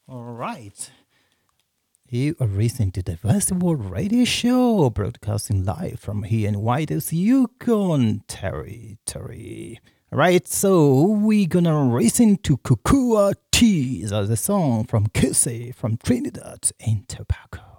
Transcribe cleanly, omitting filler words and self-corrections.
All right. You are listening to the Festival Radio Show, broadcasting live from here in Whitehouse, Yukon territory. All right, so we're gonna listen to Kukua Teas as a song from Kissy from Trinidad and Tobago.